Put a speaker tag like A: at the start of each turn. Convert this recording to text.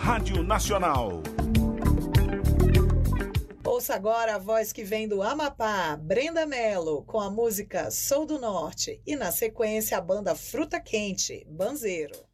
A: Rádio Nacional.
B: Ouça agora a voz que vem do Amapá, Brenda Mello, com a música Sou do Norte. E na sequência a banda Fruta Quente, Banzeiro.